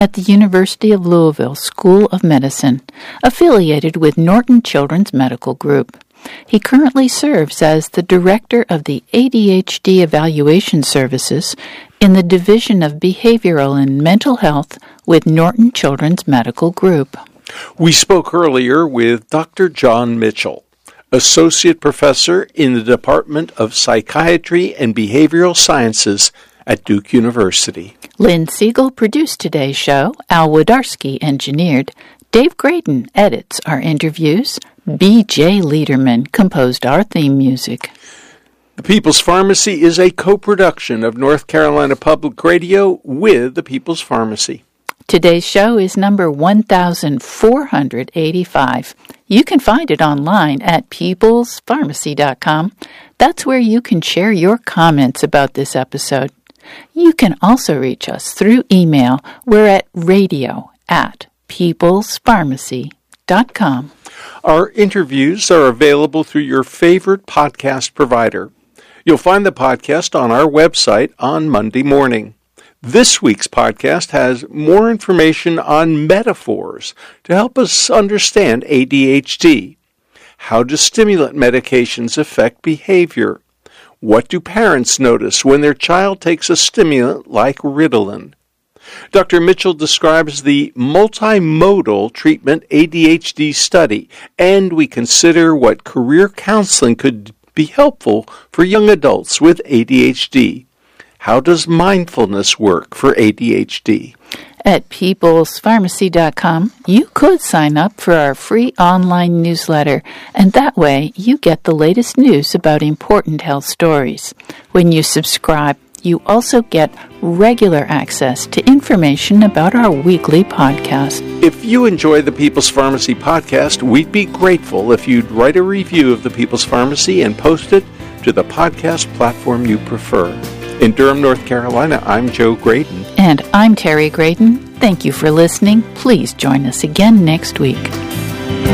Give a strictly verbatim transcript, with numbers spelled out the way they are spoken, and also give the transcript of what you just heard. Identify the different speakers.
Speaker 1: at the University of Louisville School of Medicine, affiliated with Norton Children's Medical Group. He currently serves as the Director of the A D H D Evaluation Services in the Division of Behavioral and Mental Health with Norton Children's Medical Group.
Speaker 2: We spoke earlier with Doctor John Mitchell, Associate Professor in the Department of Psychiatry and Behavioral Sciences at Duke University.
Speaker 1: Lynn Siegel produced today's show. Al Wodarski engineered. Dave Graydon edits our interviews. B J Liederman composed our theme music.
Speaker 2: The People's Pharmacy is a co-production of North Carolina Public Radio with the People's Pharmacy.
Speaker 1: Today's show is number one thousand four hundred eighty-five. You can find it online at peoples pharmacy dot com. That's where you can share your comments about this episode. You can also reach us through email. We're at radio at peoples pharmacy dot com.
Speaker 2: Our interviews are available through your favorite podcast provider. You'll find the podcast on our website on Monday morning. This week's podcast has more information on metaphors to help us understand A D H D. How do stimulant medications affect behavior? What do parents notice when their child takes a stimulant like Ritalin? Doctor Mitchell describes the multimodal treatment A D H D study, and we consider what career counseling could be helpful for young adults with A D H D. How does mindfulness work for A D H D?
Speaker 1: At peoples pharmacy dot com, you could sign up for our free online newsletter, and that way you get the latest news about important health stories. When you subscribe, you also get regular access to information about our weekly podcast.
Speaker 2: If you enjoy the People's Pharmacy podcast, we'd be grateful if you'd write a review of the People's Pharmacy and post it to the podcast platform you prefer. In Durham, North Carolina, I'm Joe Graydon.
Speaker 1: And I'm Terry Graydon. Thank you for listening. Please join us again next week.